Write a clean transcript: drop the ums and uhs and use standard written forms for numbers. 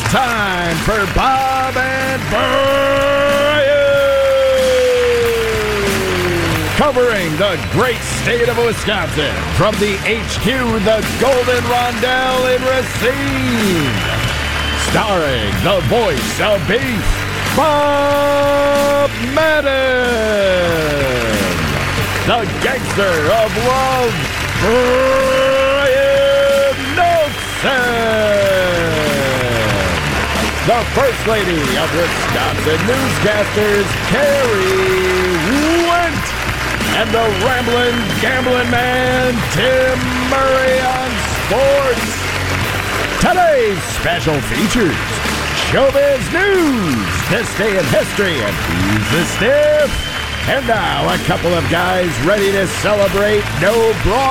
time for Bob and Brian, covering the great state of Wisconsin from the HQ, the Golden Rondelle in Racine, starring the voice of beef, Bob Madden, the gangster of love, Brian Nelson, the First Lady of Wisconsin Newscasters, Carrie Wendt, and the Ramblin' Gamblin' Man, Tim Murray on sports. Today's special features: showbiz news, this day in history, and who's the stiff. And now a couple of guys ready to celebrate no bra